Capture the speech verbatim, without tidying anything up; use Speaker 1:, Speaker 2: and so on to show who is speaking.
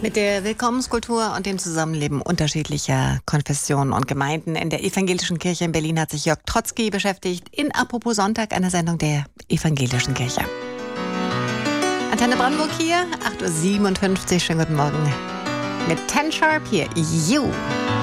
Speaker 1: Mit der Willkommenskultur und dem Zusammenleben unterschiedlicher Konfessionen und Gemeinden in der Evangelischen Kirche in Berlin hat sich Jörg Trotzki beschäftigt in Apropos Sonntag, einer Sendung der Evangelischen Kirche. Antenne Brandenburg hier, acht Uhr siebenundfünfzig, schönen guten Morgen. Mit Ten Sharp hier, You.